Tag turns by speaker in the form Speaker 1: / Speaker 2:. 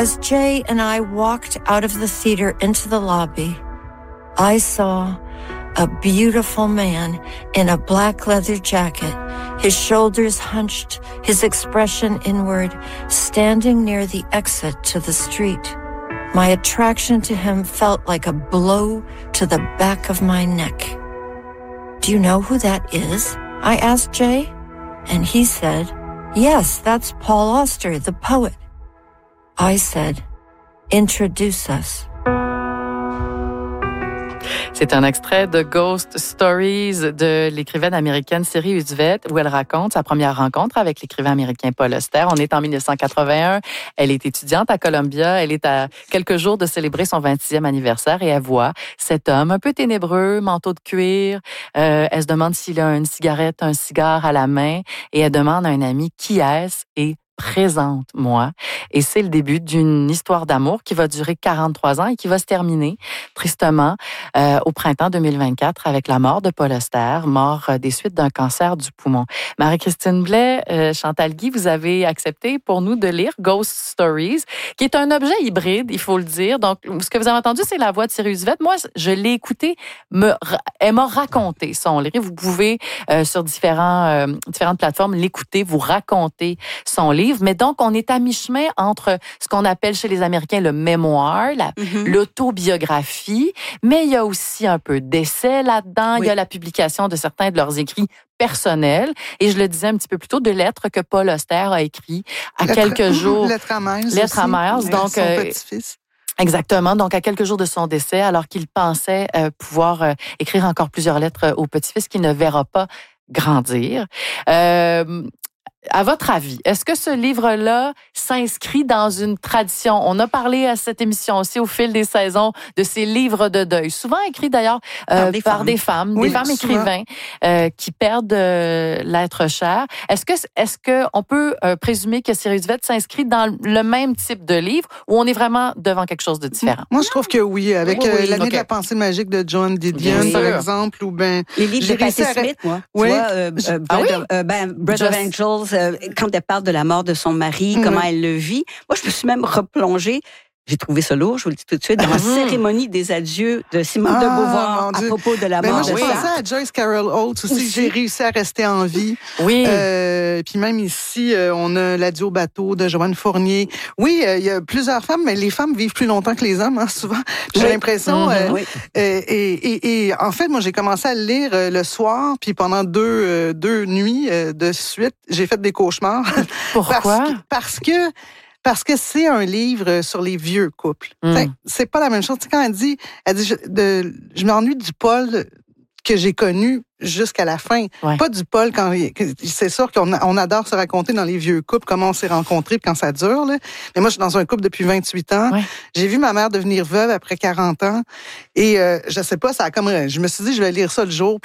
Speaker 1: as Jay and I walked out of the theater into the lobby, I saw a beautiful man in a black leather jacket, his shoulders hunched, his expression inward, standing near the exit to the street. My attraction to him felt like a blow to the back of my neck. Do you know who that is? I asked Jay, and he said, yes, that's Paul Auster, the poet. I said, introduce us.
Speaker 2: C'est un extrait de Ghost Stories de l'écrivaine américaine Siri Hustvedt où elle raconte sa première rencontre avec l'écrivain américain Paul Auster. On est en 1981. Elle est étudiante à Columbia. Elle est à quelques jours de célébrer son 26e anniversaire et elle voit cet homme un peu ténébreux, manteau de cuir. Elle se demande s'il a une cigarette, un cigare à la main et elle demande à un ami qui est-ce et présente-moi. Et c'est le début d'une histoire d'amour qui va durer 43 ans et qui va se terminer, tristement, au printemps 2024 avec la mort de Paul Auster, mort des suites d'un cancer du poumon. Marie-Christine Blais, Chantal Guy, vous avez accepté pour nous de lire Ghost Stories, qui est un objet hybride, il faut le dire. Donc, ce que vous avez entendu, c'est la voix de Siri Hustvedt. Moi, je l'ai écouté, elle m'a raconté son livre. Vous pouvez, sur différentes plateformes, l'écouter, vous raconter son livre. Mais donc, on est à mi-chemin entre ce qu'on appelle chez les Américains le mémoire, l'autobiographie, mais il y a aussi un peu d'essai là-dedans. Oui. Il y a la publication de certains de leurs écrits personnels. Et je le disais un petit peu plus tôt, de lettres que Paul Auster a écrit à quelques jours.
Speaker 3: Lettres à Myers.
Speaker 2: Lettres à Myers. Donc,
Speaker 3: son petit-fils.
Speaker 2: Exactement. Donc, à quelques jours de son décès, alors qu'il pensait pouvoir écrire encore plusieurs lettres au petit-fils qu'il ne verra pas grandir. À votre avis, est-ce que ce livre-là s'inscrit dans une tradition? On a parlé à cette émission aussi au fil des saisons de ces livres de deuil, souvent écrits d'ailleurs par des femmes, oui, des femmes écrivains qui perdent l'être cher. Est-ce que on peut présumer que Siri Hustvedt s'inscrit dans le même type de livre ou on est vraiment devant quelque chose de différent?
Speaker 3: Moi, je trouve que oui, avec l'année de la pensée magique de Joan Didion, par exemple, ou ben
Speaker 4: les livres de Patti Smith, moi.
Speaker 3: Oui.
Speaker 4: Breath of Angels. Quand elle parle de la mort de son mari, comment elle le vit. Moi, je me suis même replongée. J'ai trouvé ça lourd, je vous le dis tout de suite, dans la cérémonie des adieux de Simone de Beauvoir à propos de la mort de
Speaker 3: Sartre. Moi, j'ai pensé à Joyce Carol Oates aussi. J'ai réussi à rester en vie.
Speaker 2: Oui.
Speaker 3: Puis même ici, on a l'adieu au bateau de Joanne Fournier. Oui, il y a plusieurs femmes, mais les femmes vivent plus longtemps que les hommes, hein, souvent. J'ai l'impression. Et en fait, moi, j'ai commencé à le lire le soir, puis pendant deux nuits de suite, j'ai fait des cauchemars.
Speaker 2: Pourquoi?
Speaker 3: Parce que c'est un livre sur les vieux couples. C'est pas la même chose. Tu sais, quand elle dit je m'ennuie du Paul que j'ai connu jusqu'à la fin. Ouais. Pas du Paul c'est sûr qu'on adore se raconter dans les vieux couples comment on s'est rencontrés quand ça dure, là. Mais moi, je suis dans un couple depuis 28 ans. Ouais. J'ai vu ma mère devenir veuve après 40 ans. Et je sais pas, ça a comme, je me suis dit, je vais lire ça le jour.